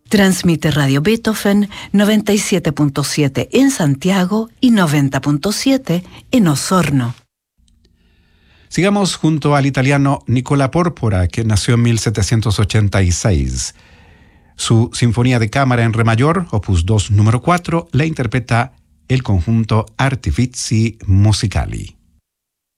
Transmite Radio Beethoven 97.7 en Santiago y 90.7 en Osorno. Sigamos junto al italiano Nicola Porpora, que nació en 1786. Su Sinfonía de Cámara en Re mayor, opus 2 número 4, la interpreta el conjunto Artifizi Musicali.